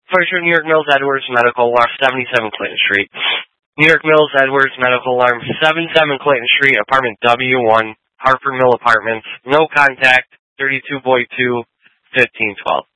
First, New York Mills Edwards Medical Alarm, 77 Clinton Street. New York Mills Edwards Medical Alarm, 77 Clinton Street, apartment W1, Harper Mill Apartments. No contact, 32 Boyd 2, 1512.